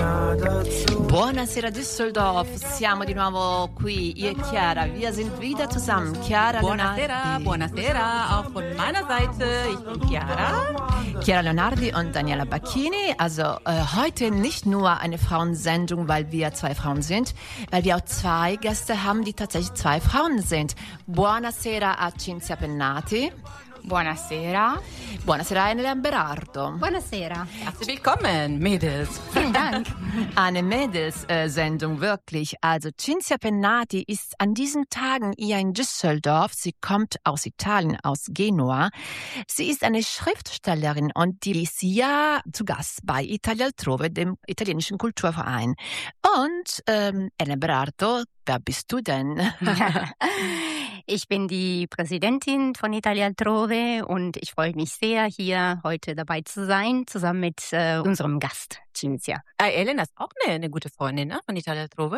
Buonasera Düsseldorf, siamo di nuovo qui, io e Chiara, wir sind wieder zusammen. Chiara Buonasera, buonasera, auch von meiner Seite, ich bin Chiara. Chiara Leonardi und Daniela Bacchini. Also heute nicht nur eine Frauensendung, weil wir zwei Frauen sind, weil wir auch zwei Gäste haben, die tatsächlich zwei Frauen sind. Buonasera a Cinzia Pennati. Buonasera. Buonasera Enele Berardo. Buonasera. Herzlich willkommen, Mädels. Vielen Dank. Eine Mädels-Sendung, wirklich. Also Cinzia Pennati ist an diesen Tagen hier in Düsseldorf. Sie kommt aus Italien, aus Genua. Sie ist eine Schriftstellerin und die ist ja zu Gast bei Italia Altrove, dem italienischen Kulturverein. Und Enele Berardo, wer bist du denn? Ich bin die Präsidentin von Italia Altrove und ich freue mich sehr, hier heute dabei zu sein, zusammen mit unserem Gast, Cinzia. Elena ist auch eine gute Freundin, ne? Von Italia Altrove.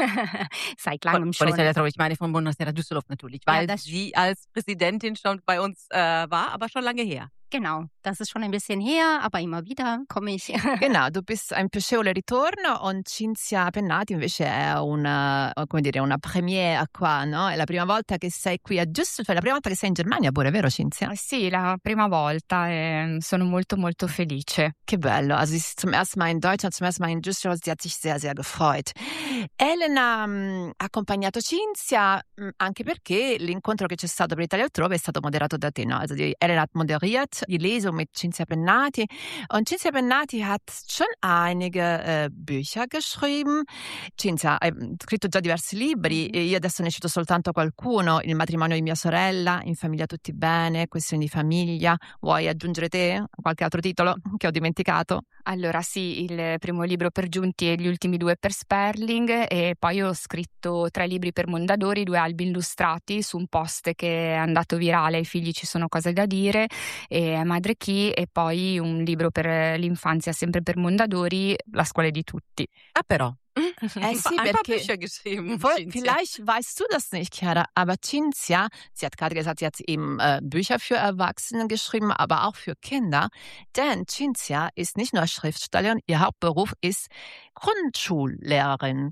Seit langem Von schon. Italia Altrove, ich meine von Buonasera Düsseldorf natürlich, weil sie als Präsidentin schon bei uns war, aber schon lange her. Genau, das ist schon ein bisschen her, aber immer wieder komme ich. Genau, du bist ein piacevole ritorno und Cinzia Pennati invece è una premiere qua, no? È la prima volta che sei qui a Düsseldorf, è la prima volta che sei in Germania pure, vero Cinzia? Sì, la prima volta e sono molto molto felice. Che bello, also sie ist zum ersten Mal in Deutschland, zum ersten Mal in Düsseldorf, sie hat sich sehr, sehr gefreut. Elena ha accompagnato Cinzia anche perché l'incontro che c'è stato per Italia Altrove è stato moderato da te, no? Also Elena hat moderiert die Lesung mit Cinzia Pennati. Und Cinzia Pennati hat schon einige Bücher geschrieben. Cinzia ha scritto già diversi libri, io adesso ne cito soltanto qualcuno: Il matrimonio di mia sorella, In famiglia tutti bene, Questioni di famiglia. Vuoi aggiungere te qualche altro titolo che ho dimenticato? Allora sì, il primo libro per Giunti e gli ultimi due per Sperling, e poi ho scritto 3 libri per Mondadori, 2 albi illustrati su un post che è andato virale, Ai figli ci sono cose da dire, e Madre Chi, e poi un libro per l'infanzia sempre per Mondadori, La scuola di tutti. Ah, però. Sì, ein paar perché Bücher geschrieben. vielleicht weißt du das nicht, Chiara, aber Cinzia, sie hat gerade gesagt, sie hat eben Bücher für Erwachsene geschrieben, aber auch für Kinder. Denn Cinzia ist nicht nur Schriftstellerin, ihr Hauptberuf ist Grundschullehrerin.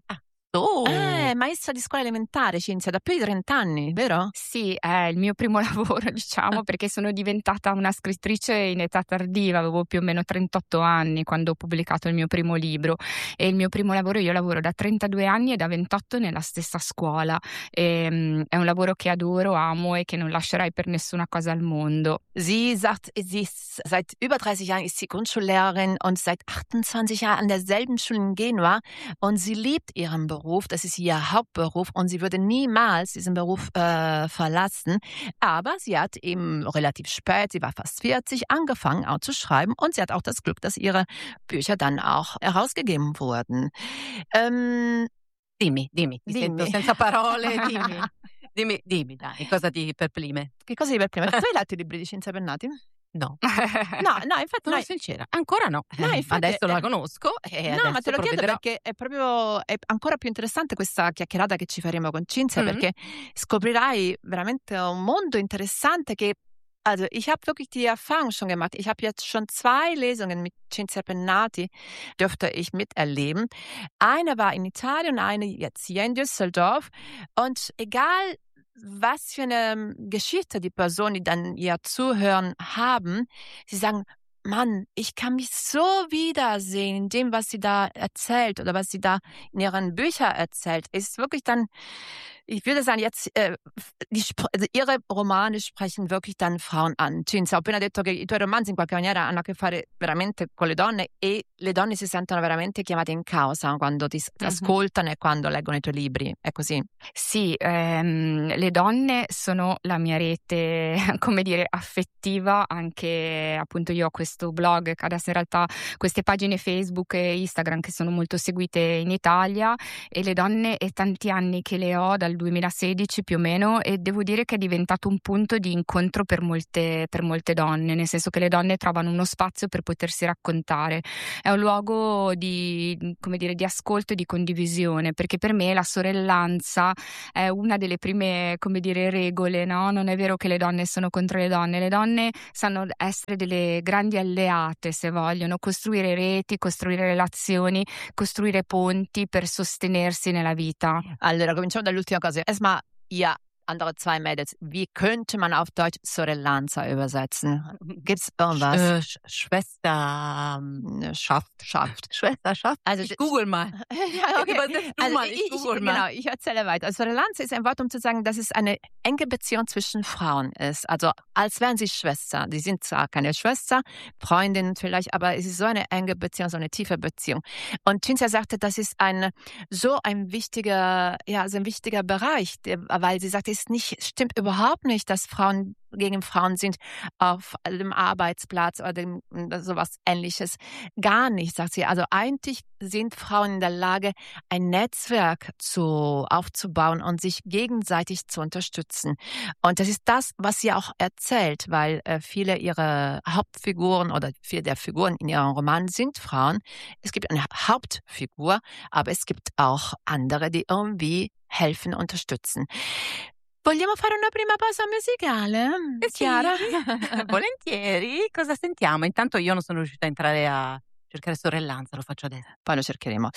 Maestra di scuola elementare, Cinzia, da più di 30 anni, vero? Sì, è il mio primo lavoro, diciamo, perché sono diventata una scrittrice in età tardiva, avevo più o meno 38 anni quando ho pubblicato il mio primo libro, e il mio primo lavoro, io lavoro da 32 anni e da 28 nella stessa scuola, è un lavoro che adoro, amo e che non lascerei per nessuna cosa al mondo. Sie sagt, sie ist seit über 30 Jahren ist sie Grundschullehrerin und seit 28 Jahren an derselben Schule in Genua und sie liebt ihren Beruf. Das ist ihr Hauptberuf und sie würde niemals diesen Beruf verlassen. Aber sie hat eben relativ spät, sie war fast 40, angefangen auch zu schreiben und sie hat auch das Glück, dass ihre Bücher dann auch herausgegeben wurden. Dimmi, sento senza parole, dimmi dai, cosa ti perplime? Che cosa ti perplime? Tu hai letto i libri di Cinzia Pennati? No. No, infatti Sono sincera, ancora no. No, infatti, adesso la conosco e no, ma te lo chiedo provvederò. perché è ancora più interessante questa chiacchierata che ci faremo con Cinzia, perché scoprirai veramente un mondo interessante che, also ich habe wirklich die Erfahrung schon gemacht. Ich habe jetzt schon 2 Lesungen mit Cinzia Pennati, dürfte ich miterleben. Eine war in Italien und eine jetzt hier in Düsseldorf. Und egal, was für eine Geschichte die Personen, die dann ihr zuhören, haben, sie sagen, Mann, ich kann mich so wiedersehen in dem, was sie da erzählt oder was sie da in ihren Büchern erzählt. Ist wirklich dann, ich würde sagen, jetzt also ihre Romane sprechen wirklich dann Frauen an. Cinzia, ho appena detto che i tuoi romanzi in qualche maniera hanno a che fare veramente con le donne e le donne si sentono veramente chiamate in causa quando ti ascoltano e quando leggono i tuoi libri. È così? Sì, le donne sono la mia rete, come dire, affettiva. Anche appunto io ho questo blog, adesso in realtà queste pagine Facebook e Instagram che sono molto seguite in Italia, e le donne è tanti anni che le ho, dal dal 2016 più o meno, e devo dire che è diventato un punto di incontro per molte donne, nel senso che le donne trovano uno spazio per potersi raccontare. È un luogo di, come dire, di ascolto e di condivisione, perché per me la sorellanza è una delle prime, come dire, regole, no? Non è vero che le donne sono contro le donne sanno essere delle grandi alleate, se vogliono, costruire reti, costruire relazioni, costruire ponti per sostenersi nella vita. Allora, cominciamo dall'ultima cosa. Erstmal, ihr andere zwei Mädels, wie könnte man auf Deutsch Sorellanza übersetzen? Gibt's irgendwas? Schwesterschaft. Schwesterschaft? Also, ich google mal. Ja, okay. Übersetzt du mal, ich google mal. Genau, ich erzähle weiter. Sorellanza ist ein Wort, um zu sagen, dass es eine enge Beziehung zwischen Frauen ist. Also als wären sie Schwestern. Sie sind zwar keine Schwester, Freundin vielleicht, aber es ist so eine enge Beziehung, so eine tiefe Beziehung. Und Cinzia sagte, das ist ein wichtiger Bereich, weil sie sagte, stimmt überhaupt nicht, dass Frauen gegen Frauen sind auf dem Arbeitsplatz oder sowas Ähnliches. Gar nicht, sagt sie. Also eigentlich sind Frauen in der Lage, ein Netzwerk aufzubauen und sich gegenseitig zu unterstützen. Und das ist das, was sie auch erzählt, weil viele ihrer Hauptfiguren oder viele der Figuren in ihrem Roman sind Frauen. Es gibt eine Hauptfigur, aber es gibt auch andere, die irgendwie helfen, unterstützen. Vogliamo fare una prima pausa musicale? Chiara? Volentieri. Cosa sentiamo? Intanto io non sono riuscita a entrare a cercare sorellanza, lo faccio adesso. Poi lo cercheremo.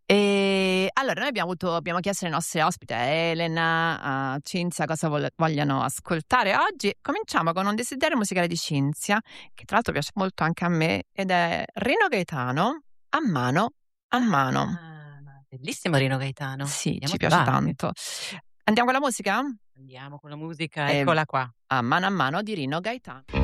Allora, noi abbiamo chiesto ai nostri ospiti, a Elena, a Cinzia, cosa vogliono ascoltare oggi. Cominciamo con un desiderio musicale di Cinzia, che tra l'altro piace molto anche a me, ed è Rino Gaetano, A mano a mano. Bellissimo Rino Gaetano. Sì, ci piace tanto. Andiamo con la musica? Andiamo con la musica, eccola qua. A mano di Rino Gaetano.